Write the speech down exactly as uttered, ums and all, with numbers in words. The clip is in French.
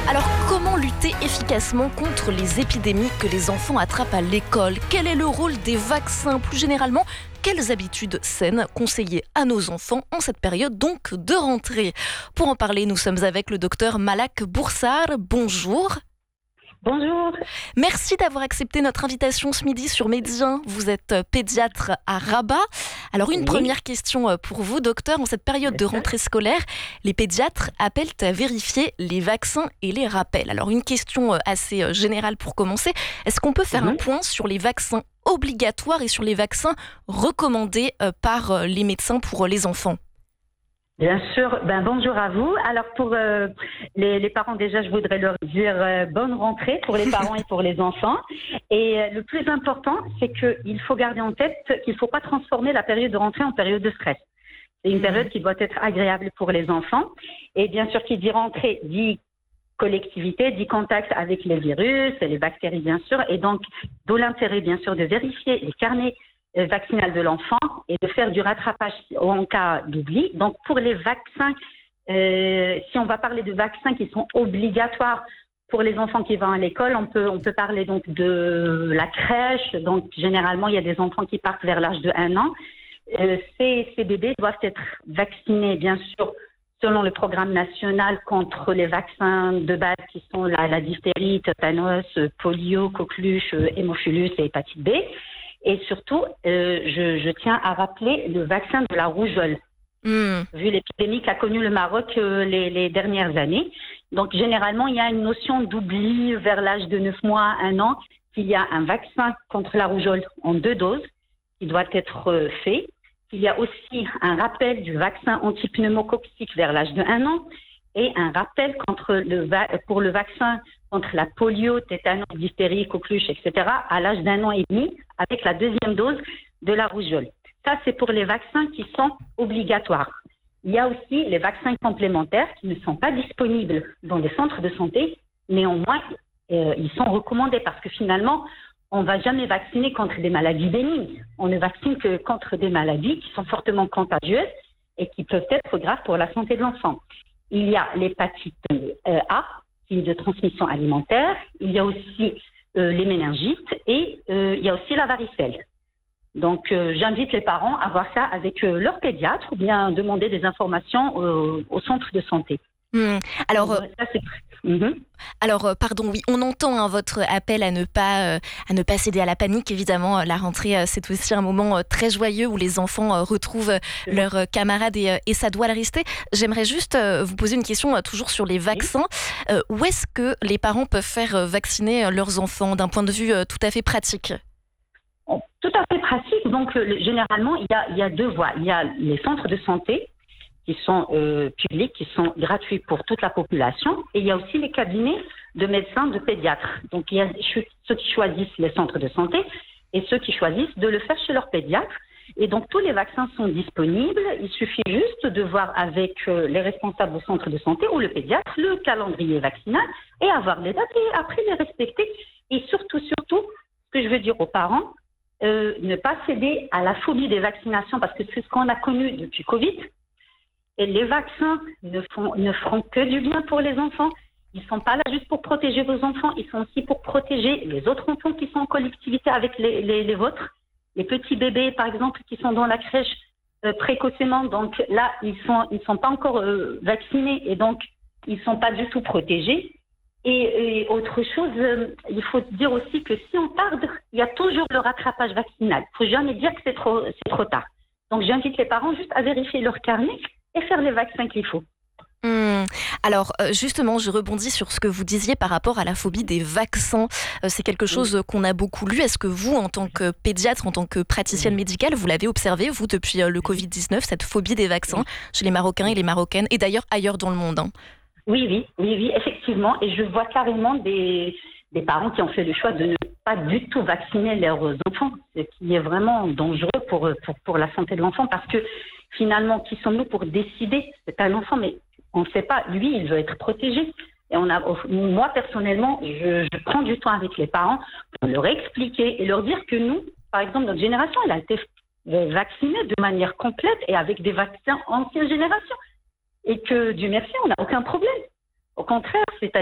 Alors, comment lutter efficacement contre les épidémies que les enfants attrapent à l'école ? Quel est le rôle des vaccins ? Plus généralement, quelles habitudes saines conseiller à nos enfants en cette période donc de rentrée ? Pour en parler, nous sommes avec le docteur Malak Boursar. Bonjour. Bonjour. Merci d'avoir accepté notre invitation ce midi sur Médien. Vous êtes pédiatre à Rabat. Alors une oui. première question pour vous, docteur. En cette période de rentrée scolaire, les pédiatres appellent à vérifier les vaccins et les rappels. Alors une question assez générale pour commencer. Est-ce qu'on peut faire mmh. un point sur les vaccins obligatoires et sur les vaccins recommandés par les médecins pour les enfants ? Bien sûr, ben bonjour à vous. Alors pour euh, les, les parents, déjà, je voudrais leur dire euh, bonne rentrée pour les parents et pour les enfants. Et euh, le plus important, c'est qu'il faut garder en tête qu'il ne faut pas transformer la période de rentrée en période de stress. C'est une période qui doit être agréable pour les enfants. Et bien sûr, qui dit rentrée, dit collectivité, dit contact avec les virus, les bactéries, bien sûr. Et donc, d'où l'intérêt, bien sûr, de vérifier les carnets vaccinal de l'enfant et de faire du rattrapage en cas d'oubli. Donc, pour les vaccins, euh, si on va parler de vaccins qui sont obligatoires pour les enfants qui vont à l'école, on peut, on peut parler donc de la crèche. Donc, généralement, il y a des enfants qui partent vers l'âge de un an. Euh, ces, ces bébés doivent être vaccinés, bien sûr, selon le programme national contre les vaccins de base qui sont la, la diphtérie, tétanos, polio, coqueluche, hémophilus et hépatite B. Et surtout, euh, je, je tiens à rappeler le vaccin de la rougeole, mmh. vu l'épidémie qu'a connue le Maroc euh, les, les dernières années. Donc, généralement, il y a une notion d'oubli vers l'âge de neuf mois, un an, qu'il y a un vaccin contre la rougeole en deux doses qui doit être euh, fait. Il y a aussi un rappel du vaccin antipneumococcique vers l'âge de un an et un rappel contre le va- pour le vaccin contre la polio, tétanos, diphtérie, coqueluche, et cetera à l'âge d'un an et demi avec la deuxième dose de la rougeole. Ça, c'est pour les vaccins qui sont obligatoires. Il y a aussi les vaccins complémentaires qui ne sont pas disponibles dans les centres de santé. Néanmoins, euh, ils sont recommandés parce que finalement, on ne va jamais vacciner contre des maladies bénignes. On ne vaccine que contre des maladies qui sont fortement contagieuses et qui peuvent être graves pour la santé de l'enfant. Il y a l'hépatite euh, A, qui est de transmission alimentaire. Il y a aussi euh, les méningites et euh, il y a aussi la varicelle. Donc, euh, j'invite les parents à voir ça avec euh, leur pédiatre ou bien demander des informations euh, au centre de santé. Mmh. Alors, Donc, ça, c'est... Mmh. Alors, euh, pardon, oui, on entend hein, votre appel à ne pas euh, à ne pas céder à la panique. Évidemment, euh, la rentrée, euh, c'est aussi un moment euh, très joyeux où les enfants euh, retrouvent euh, leurs euh, camarades et, euh, et ça doit le rester. J'aimerais juste euh, vous poser une question euh, toujours sur les vaccins. Euh, où est-ce que les parents peuvent faire euh, vacciner euh, leurs enfants d'un point de vue euh, tout à fait pratique ? Tout à fait pratique. Donc, euh, généralement, il y a, il y a deux voies. Il y a les centres de santé qui sont euh, publics, qui sont gratuits pour toute la population. Et il y a aussi les cabinets de médecins, de pédiatres. Donc, il y a ceux qui choisissent les centres de santé et ceux qui choisissent de le faire chez leur pédiatre. Et donc, tous les vaccins sont disponibles. Il suffit juste de voir avec euh, les responsables au centre de santé ou le pédiatre le calendrier vaccinal et avoir les dates et après les respecter. Et surtout, surtout, ce que je veux dire aux parents, euh, ne pas céder à la phobie des vaccinations parce que c'est ce qu'on a connu depuis Covid. Et les vaccins ne, font, ne feront que du bien pour les enfants. Ils ne sont pas là juste pour protéger vos enfants, ils sont aussi pour protéger les autres enfants qui sont en collectivité avec les, les, les vôtres. Les petits bébés, par exemple, qui sont dans la crèche euh, précocement. Donc là, ils ne sont, ils sont pas encore euh, vaccinés et donc ils ne sont pas du tout protégés. Et, et autre chose, euh, il faut dire aussi que si on tarde, il y a toujours le rattrapage vaccinal. Il ne faut jamais dire que c'est trop, c'est trop tard. Donc j'invite les parents juste à vérifier leur carnet et faire les vaccins qu'il faut. Mmh. Alors justement, je rebondis sur ce que vous disiez par rapport à la phobie des vaccins. C'est quelque chose oui. qu'on a beaucoup lu. Est-ce que vous, en tant que pédiatre, en tant que praticienne médicale, vous l'avez observé, vous, depuis le covid dix-neuf, cette phobie des vaccins chez les Marocains et les Marocaines, et d'ailleurs ailleurs dans le monde hein. Oui, oui, oui, oui, effectivement. Et je vois carrément des, des parents qui ont fait le choix de ne pas du tout vacciner leurs enfants, ce qui est vraiment dangereux pour, pour, pour la santé de l'enfant parce que finalement, qui sommes-nous pour décider ? C'est un enfant, mais on ne sait pas. Lui, il veut être protégé. Et on a, moi, personnellement, je, je prends du temps avec les parents pour leur expliquer et leur dire que nous, par exemple, notre génération, elle a été vaccinée de manière complète et avec des vaccins ancienne génération. Et que, Dieu merci, on n'a aucun problème. Au contraire, c'est